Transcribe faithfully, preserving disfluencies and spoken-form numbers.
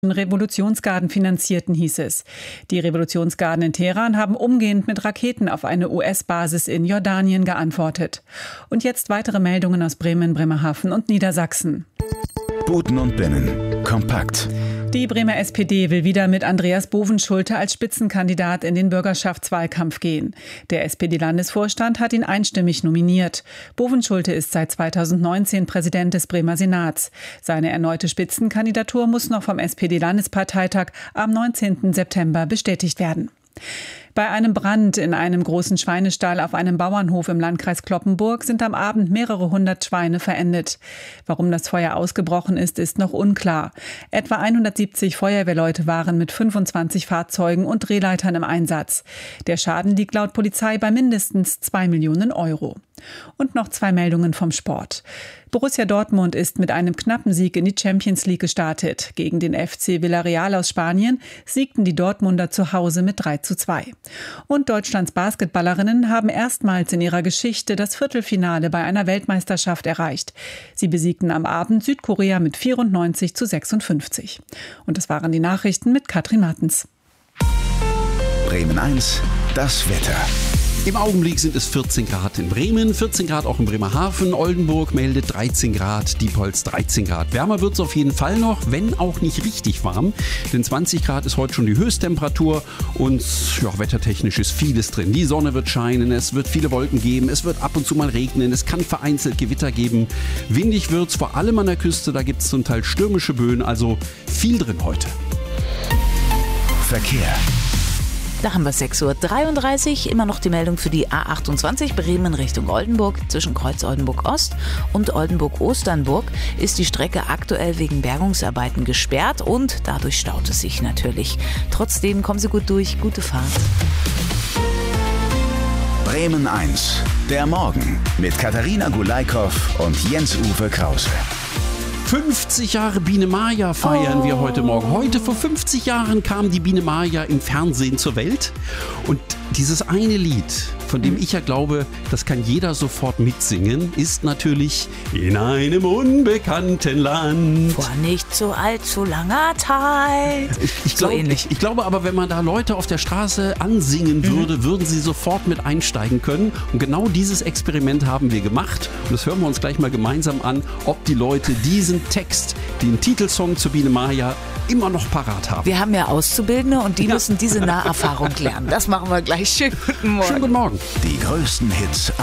Revolutionsgarden finanzierten, hieß es. Die Revolutionsgarden in Teheran haben umgehend mit Raketen auf eine U S-Basis in Jordanien geantwortet. Und jetzt weitere Meldungen aus Bremen, Bremerhaven und Niedersachsen. Buten und Binnen. Kompakt. Die Bremer S P D will wieder mit Andreas Bovenschulte als Spitzenkandidat in den Bürgerschaftswahlkampf gehen. Der S P D-Landesvorstand hat ihn einstimmig nominiert. Bovenschulte ist seit zweitausendneunzehn Präsident des Bremer Senats. Seine erneute Spitzenkandidatur muss noch vom S P D-Landesparteitag am neunzehnten September bestätigt werden. Bei einem Brand in einem großen Schweinestall auf einem Bauernhof im Landkreis Cloppenburg sind am Abend mehrere hundert Schweine verendet. Warum das Feuer ausgebrochen ist, ist noch unklar. Etwa hundertsiebzig Feuerwehrleute waren mit fünfundzwanzig Fahrzeugen und Drehleitern im Einsatz. Der Schaden liegt laut Polizei bei mindestens zwei Millionen Euro. Und noch zwei Meldungen vom Sport. Borussia Dortmund ist mit einem knappen Sieg in die Champions League gestartet. Gegen den F C Villarreal aus Spanien siegten die Dortmunder zu Hause mit drei zu zwei. Und Deutschlands Basketballerinnen haben erstmals in ihrer Geschichte das Viertelfinale bei einer Weltmeisterschaft erreicht. Sie besiegten am Abend Südkorea mit vierundneunzig zu sechsundfünfzig. Und das waren die Nachrichten mit Katrin Martens. Bremen eins, das Wetter. Im Augenblick sind es vierzehn Grad in Bremen, vierzehn Grad auch in Bremerhaven, Oldenburg meldet dreizehn Grad, Diepholz dreizehn Grad. Wärmer wird es auf jeden Fall noch, wenn auch nicht richtig warm, denn zwanzig Grad ist heute schon die Höchsttemperatur und ja, wettertechnisch ist vieles drin. Die Sonne wird scheinen, es wird viele Wolken geben, es wird ab und zu mal regnen, es kann vereinzelt Gewitter geben. Windig wird es vor allem an der Küste, da gibt es zum Teil stürmische Böen, also viel drin heute. Verkehr. Da haben wir sechs Uhr dreiunddreißig, immer noch die Meldung für die A achtundzwanzig Bremen Richtung Oldenburg. Zwischen Kreuz Oldenburg Ost und Oldenburg-Osternburg ist die Strecke aktuell wegen Bergungsarbeiten gesperrt und dadurch staut es sich natürlich. Trotzdem kommen Sie gut durch, gute Fahrt. Bremen eins, der Morgen mit Katharina Gulaikow und Jens-Uwe Krause. fünfzig Jahre Biene Maya feiern oh. wir heute Morgen. Heute vor fünfzig Jahren kam die Biene Maya im Fernsehen zur Welt. Und dieses eine Lied, von dem ich ja glaube, das kann jeder sofort mitsingen, ist natürlich In einem unbekannten Land. Vor nicht so allzu langer Zeit. Ich, ich, so glaub, ähnlich. Ich, ich glaube aber, wenn man da Leute auf der Straße ansingen würde, mhm. würden sie sofort mit einsteigen können. Und genau dieses Experiment haben wir gemacht. Und das hören wir uns gleich mal gemeinsam an, ob die Leute diesen Text, den Titelsong zur Biene Maya, immer noch parat haben. Wir haben ja Auszubildende und die ja. müssen diese Naherfahrung lernen. Das machen wir gleich. Schönen guten Morgen. Schönen guten Morgen. Die größten Hits